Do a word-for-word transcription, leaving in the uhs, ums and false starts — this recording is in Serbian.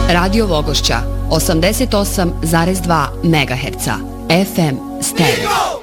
Radio Vogošća osamdeset osam zarez dva megaherca F M stereo.